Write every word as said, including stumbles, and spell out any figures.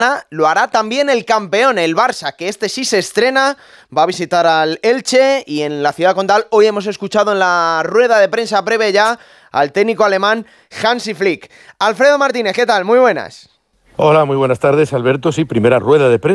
lo hará también el campeón, el Barça, que este sí se estrena, va a visitar al Elche y en la ciudad condal hoy hemos escuchado en la rueda de prensa previa ya al técnico alemán Hansi Flick. Alfredo Martínez, ¿qué tal? Muy buenas. Hola, muy buenas tardes, Alberto. Sí, primera rueda de prensa.